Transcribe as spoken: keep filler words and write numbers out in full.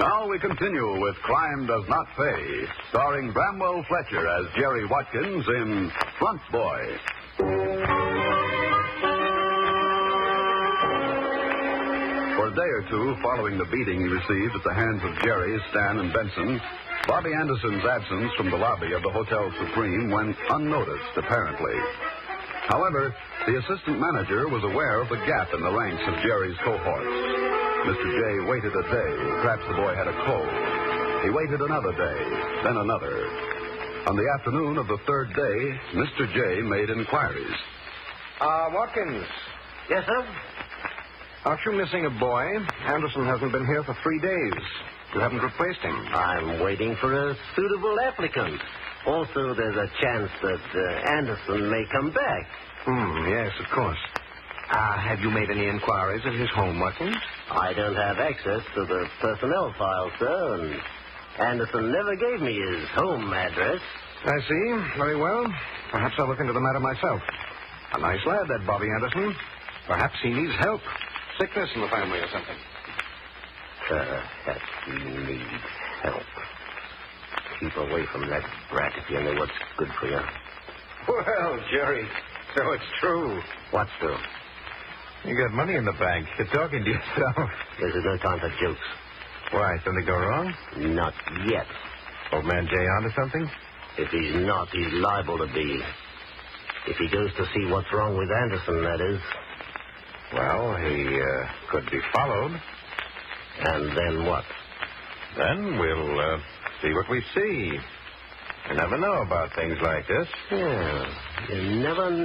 Now we continue with Crime Does Not Pay, starring Bramwell Fletcher as Jerry Watkins in Front Boy. For a day or two following the beating he received at the hands of Jerry, Stan, and Benson, Bobby Anderson's absence from the lobby of the Hotel Supreme went unnoticed, apparently. However, the assistant manager was aware of the gap in the ranks of Jerry's cohorts. Mister J waited a day. Perhaps the boy had a cold. He waited another day, then another. On the afternoon of the third day, Mister J made inquiries. Uh, Watkins. Yes, sir? Aren't you missing a boy? Anderson hasn't been here for three days. You haven't replaced him. I'm waiting for a suitable applicant. Also, there's a chance that uh, Anderson may come back. Hmm, yes, of course. Uh, have you made any inquiries at his home, Watkins? I don't have access to the personnel file, sir, and Anderson never gave me his home address. I see. Very well. Perhaps I'll look into the matter myself. A nice lad, that Bobby Anderson. Perhaps he needs help. Sickness in the family or something. Perhaps he needs help. Keep away from that brat if you know what's good for you. Well, Jerry, so it's true. What's true? You got money in the bank. You're talking to yourself. This is no time for jokes. Why, something go wrong? Not yet. Old man Jay onto something? If he's not, he's liable to be. If he goes to see what's wrong with Anderson, that is. Well, he uh, could be followed. And then what? Then we'll uh, see what we see. You never know about things like this. Yeah, you never